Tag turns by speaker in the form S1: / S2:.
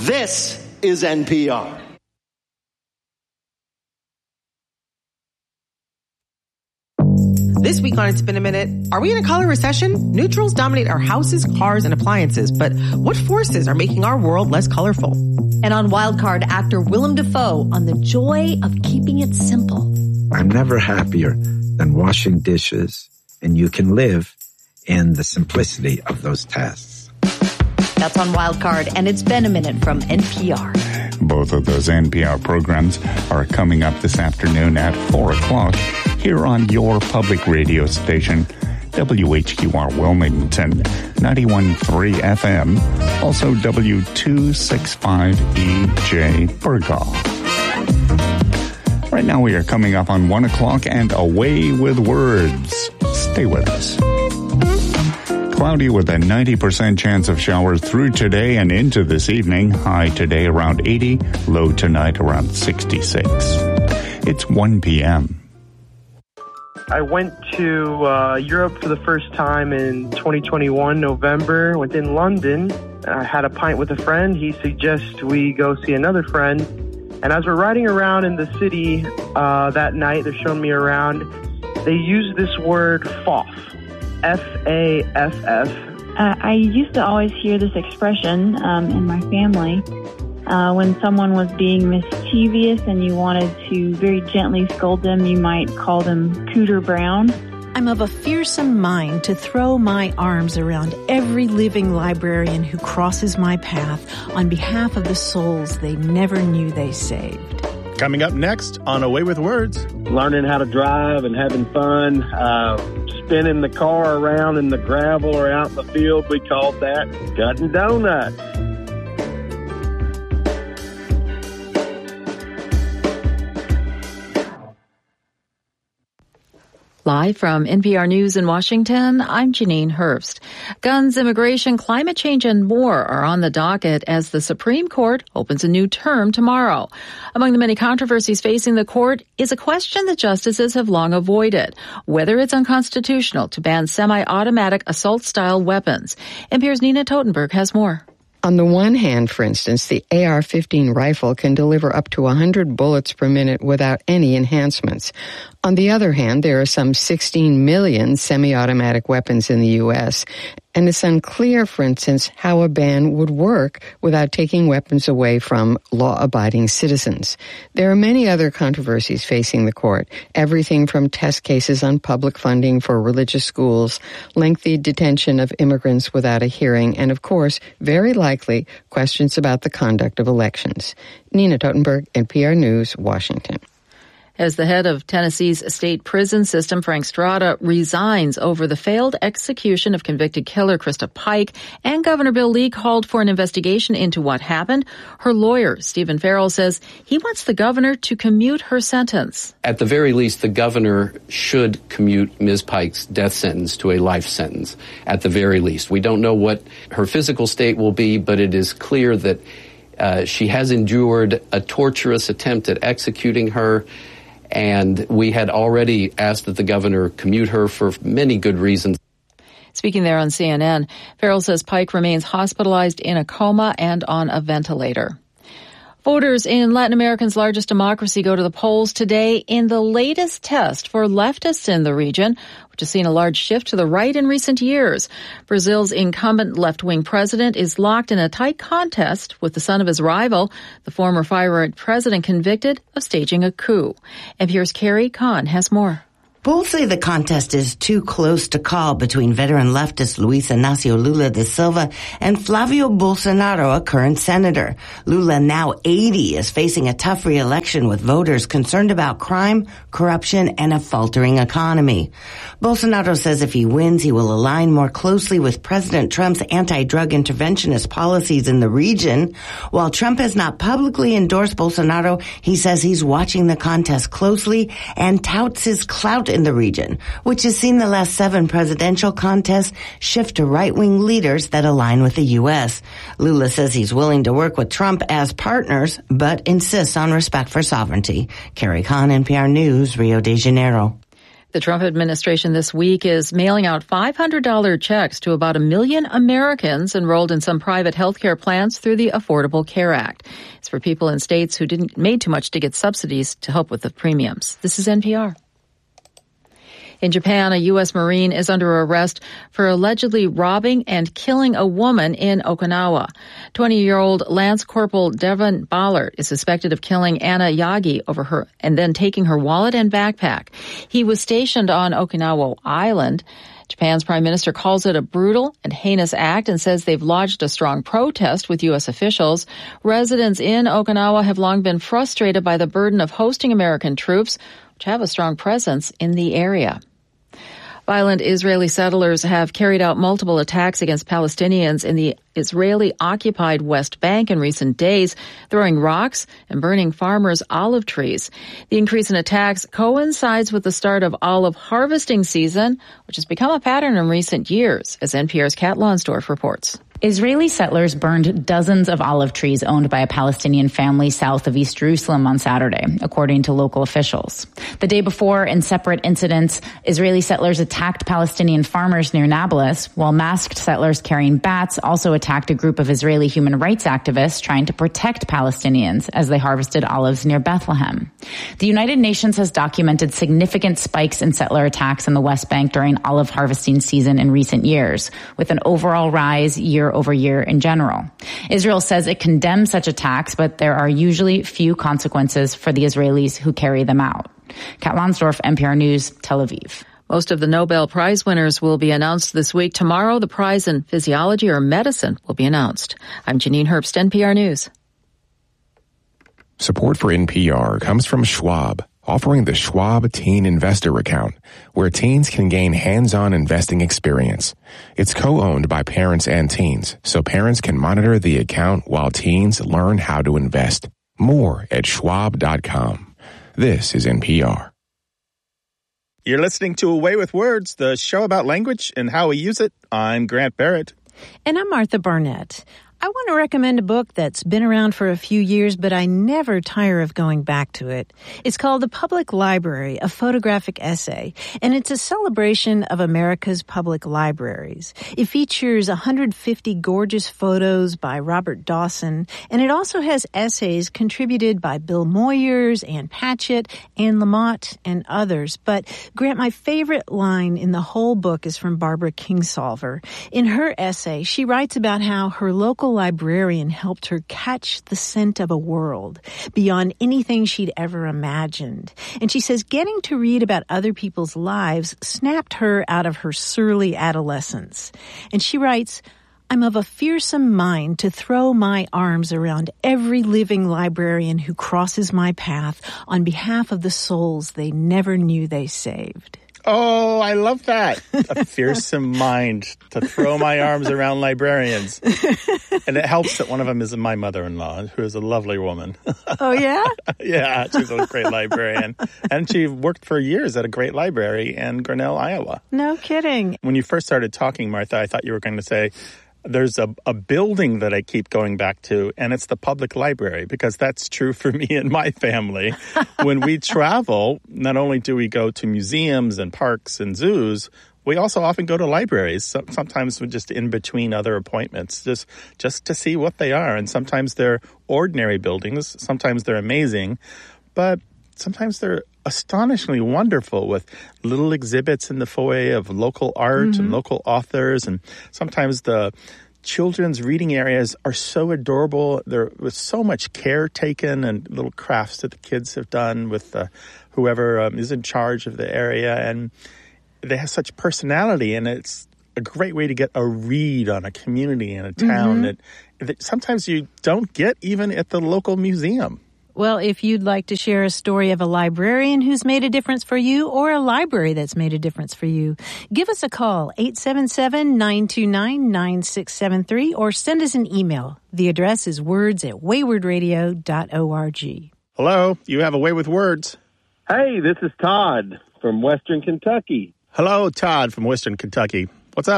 S1: This is NPR.
S2: This week on It's Been a Minute, are we in a color recession? Neutrals dominate our houses, cars, and appliances, but what forces are making our world less colorful?
S3: And on Wildcard, actor Willem Dafoe on the joy of keeping it simple.
S4: I'm never happier than washing dishes, and you can live in the simplicity of those tasks.
S3: That's on Wildcard, and It's Been a Minute from NPR.
S5: Both of those NPR programs are coming up this afternoon at 4 o'clock here on your public radio station, WHQR Wilmington, 91.3 FM, also W265EJ Burgaw. Right now we are coming up on 1 o'clock and Away with Words. Stay with us. Cloudy with a 90% chance of showers through today and into this evening. High today around 80, low tonight around 66. It's 1 p.m.
S6: I went to Europe for the first time in 2021, November. Went in London. I had a pint with a friend. He suggests we go see another friend. And as we're riding around in the city that night, they're showing me around, they use this word FAFF. F-A-F-F.
S7: I used to always hear this expression in my family when someone was being mischievous and you wanted to very gently scold them. You might call them Cooter Brown.
S8: I'm of a fearsome mind to throw my arms around every living librarian who crosses my path on behalf of the souls they never knew they saved.
S9: Coming up next on Away with Words.
S10: Learning how to drive and having fun. Spinning the car around in the gravel or out in the field, we called that cutting donuts.
S11: Live from NPR News in Washington, I'm Janine Herbst. Guns, immigration, climate change, and more are on the docket as the Supreme Court opens a new term tomorrow. Among the many controversies facing the court is a question that justices have long avoided, whether it's unconstitutional to ban semi-automatic assault-style weapons. NPR's Nina Totenberg has more.
S12: On the one hand, for instance, the AR-15 rifle can deliver up to 100 bullets per minute without any enhancements. On the other hand, there are some 16 million semi-automatic weapons in the U.S., and it's unclear, for instance, how a ban would work without taking weapons away from law-abiding citizens. There are many other controversies facing the court, everything from test cases on public funding for religious schools, lengthy detention of immigrants without a hearing, and, of course, very likely, questions about the conduct of elections. Nina Totenberg, NPR News, Washington.
S11: As the head of Tennessee's state prison system, Frank Strada, resigns over the failed execution of convicted killer Krista Pike, and Governor Bill Lee called for an investigation into what happened, her lawyer, Stephen Farrell, says he wants the governor to commute her sentence.
S13: At the very least, the governor should commute Ms. Pike's death sentence to a life sentence, at the very least. We don't know what her physical state will be, but it is clear that she has endured a torturous attempt at executing her. And we had already asked that the governor commute her for many good reasons.
S11: Speaking there on CNN, Farrell says Pike remains hospitalized in a coma and on a ventilator. Voters in Latin America's largest democracy go to the polls today in the latest test for leftists in the region, which has seen a large shift to the right in recent years. Brazil's incumbent left-wing president is locked in a tight contest with the son of his rival, the former far-right president convicted of staging a coup. NPR's Carrie Kahn has more.
S14: Polls say the contest is too close to call between veteran leftist Luis Inácio Lula da Silva and Flavio Bolsonaro, a current senator. Lula, now 80, is facing a tough re-election with voters concerned about crime, corruption, and a faltering economy. Bolsonaro says if he wins, he will align more closely with President Trump's anti-drug interventionist policies in the region. While Trump has not publicly endorsed Bolsonaro, he says he's watching the contest closely and touts his clout in the region, which has seen the last 7 presidential contests shift to right-wing leaders that align with the U.S. Lula says he's willing to work with Trump as partners, but insists on respect for sovereignty. Carrie Kahn, NPR News, Rio de Janeiro.
S11: The Trump administration this week is mailing out $500 checks to about 1 million Americans enrolled in some private health care plans through the Affordable Care Act. It's for people in states who didn't made too much to get subsidies to help with the premiums. This is NPR. In Japan, a U.S. Marine is under arrest for allegedly robbing and killing a woman in Okinawa. 20-year-old Lance Corporal Devon Ballard is suspected of killing Anna Yagi over her and then taking her wallet and backpack. He was stationed on Okinawa Island. Japan's prime minister calls it a brutal and heinous act and says they've lodged a strong protest with U.S. officials. Residents in Okinawa have long been frustrated by the burden of hosting American troops, which have a strong presence in the area. Violent Israeli settlers have carried out multiple attacks against Palestinians in the Israeli-occupied West Bank in recent days, throwing rocks and burning farmers' olive trees. The increase in attacks coincides with the start of olive harvesting season, which has become a pattern in recent years, as NPR's Kat Lonsdorf reports.
S15: Israeli settlers burned dozens of olive trees owned by a Palestinian family south of East Jerusalem on Saturday, according to local officials. The day before, in separate incidents, Israeli settlers attacked Palestinian farmers near Nablus, while masked settlers carrying bats also attacked a group of Israeli human rights activists trying to protect Palestinians as they harvested olives near Bethlehem. The United Nations has documented significant spikes in settler attacks in the West Bank during olive harvesting season in recent years, with an overall rise year over year in general. Israel says it condemns such attacks, but there are usually few consequences for the Israelis who carry them out. Kat Lonsdorf, NPR News, Tel Aviv.
S11: Most of the Nobel Prize winners will be announced this week. Tomorrow, the prize in physiology or medicine will be announced. I'm Janine Herbst, NPR News.
S16: Support for NPR comes from Schwab, offering the Schwab Teen Investor Account, where teens can gain hands-on investing experience. It's co-owned by parents and teens, so parents can monitor the account while teens learn how to invest. More at schwab.com. This is NPR.
S9: You're listening to Away with Words, the show about language and how we use it. I'm Grant Barrett.
S8: And I'm Martha Barnett. I want to recommend a book that's been around for a few years, but I never tire of going back to it. It's called The Public Library, a photographic essay, and it's a celebration of America's public libraries. It features 150 gorgeous photos by Robert Dawson, and it also has essays contributed by Bill Moyers, Ann Patchett, Anne Lamott, and others. But, Grant, my favorite line in the whole book is from Barbara Kingsolver. In her essay, she writes about how her local librarian helped her catch the scent of a world beyond anything she'd ever imagined. And she says getting to read about other people's lives snapped her out of her surly adolescence. And she writes, I'm of a fearsome mind to throw my arms around every living librarian who crosses my path on behalf of the souls they never knew they saved.
S9: Oh, I love that. A fearsome mind to throw my arms around librarians. And it helps that one of them is my mother-in-law, who is a lovely woman.
S8: Oh, yeah?
S9: Yeah, she's a great librarian. And she worked for years at a great library in Grinnell, Iowa.
S8: No kidding.
S9: When you first started talking, Martha, I thought you were going to say, there's a building that I keep going back to, and it's the public library, because that's true for me and my family. When we travel, not only do we go to museums and parks and zoos, we also often go to libraries, sometimes just in between other appointments, just to see what they are. And sometimes they're ordinary buildings, sometimes they're amazing, but sometimes they're astonishingly wonderful with little exhibits in the foyer of local art and local authors. And sometimes the children's reading areas are so adorable. There was so much care taken and little crafts that the kids have done with whoever is in charge of the area. And they have such personality, and it's a great way to get a read on a community and a town that sometimes you don't get even at the local museum.
S8: Well, if you'd like to share a story of a librarian who's made a difference for you or a library that's made a difference for you, give us a call, 877-929-9673, or send us an email. The address is words@waywardradio.org.
S9: Hello, you have a way with words.
S10: Hey, this is Todd from Western Kentucky.
S9: Hello, Todd from Western Kentucky.